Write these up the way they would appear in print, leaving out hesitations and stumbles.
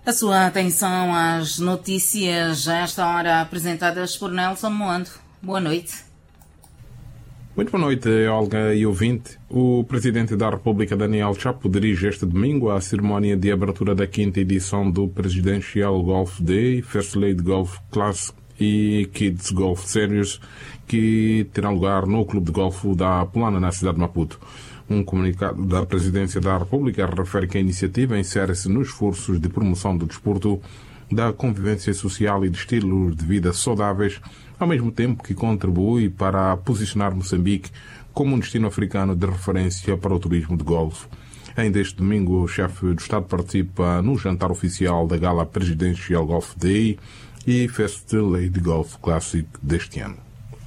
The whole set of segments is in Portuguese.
A sua atenção às notícias a esta hora apresentadas por Nelson Moando. Boa noite. Muito boa noite, Olga e ouvinte. O Presidente da República, Daniel Chapo, dirige este domingo a cerimónia de abertura da 5ª edição do Presidential Golf Day, First Lady Golf Classic e Kids Golf Series, que terá lugar no Clube de Golfe da Polana, na cidade de Maputo. Um comunicado da Presidência da República refere que a iniciativa insere-se nos esforços de promoção do desporto, da convivência social e de estilos de vida saudáveis, ao mesmo tempo que contribui para posicionar Moçambique como um destino africano de referência para o turismo de golfe. Ainda este domingo, o chefe do Estado participa no jantar oficial da Gala Presidential Golf Day e First Lady Golf Classic deste ano.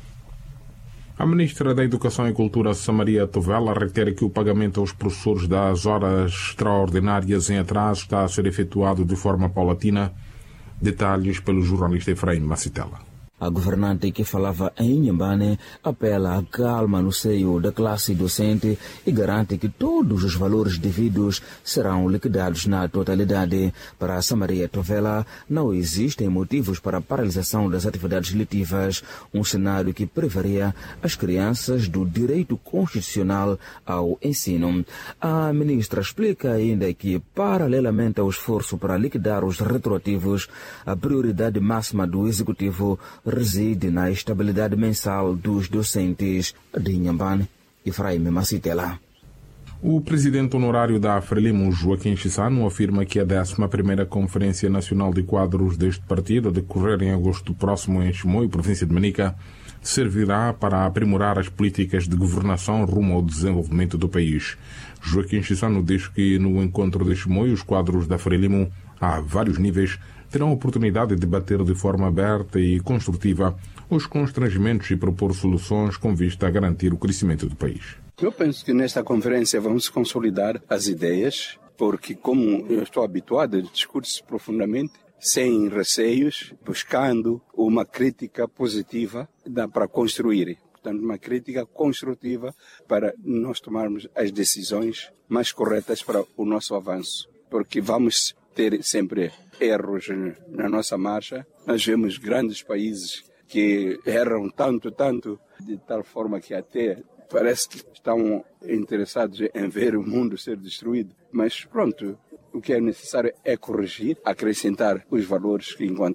A Ministra da Educação e Cultura, Samaria Tovela, reitera que o pagamento aos professores das horas extraordinárias em atraso está a ser efetuado de forma paulatina. Detalhes pelo jornalista Efraim Macitela. A governante que falava em Inhambane apela à calma no seio da classe docente e garante que todos os valores devidos serão liquidados na totalidade. Para a Samaria Tovela, não existem motivos para a paralisação das atividades letivas, um cenário que privaria as crianças do direito constitucional ao ensino. A ministra explica ainda que, paralelamente ao esforço para liquidar os retroativos, a prioridade máxima do Executivo reside na estabilidade mensal dos docentes. De Inhambane, Efraim Macitela. O presidente honorário da Frelimo, Joaquim Chissano, afirma que a 11ª Conferência Nacional de Quadros deste partido, a decorrer em agosto próximo em Chimoio, província de Manica, servirá para aprimorar as políticas de governação rumo ao desenvolvimento do país. Joaquim Chissano diz que no encontro de Chimoio, os quadros da Frelimo, a vários níveis, terão a oportunidade de debater de forma aberta e construtiva os constrangimentos e propor soluções com vista a garantir o crescimento do país. Eu penso que nesta conferência vamos consolidar as ideias, porque como eu estou habituado a discutir profundamente, sem receios, buscando uma crítica positiva para construir. Portanto, uma crítica construtiva para nós tomarmos as decisões mais corretas para o nosso avanço. Porque vamos ter sempre erros na nossa marcha. Nós vemos grandes países que erram tanto, de tal forma que até parece que estão interessados em ver o mundo ser destruído. Mas pronto, o que é necessário é corrigir, acrescentar os valores que enquanto